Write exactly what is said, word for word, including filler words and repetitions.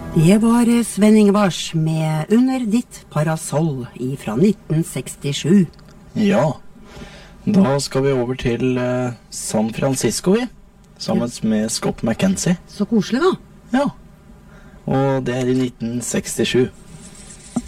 Det var Sven Ingvars med Under ditt parasoll fra nitten sekstisju. Ja, da skal vi over til uh, San Francisco, vi. Sammen med Scott McKenzie. Så koselig da. Ja, og det er i nitten sekstisju.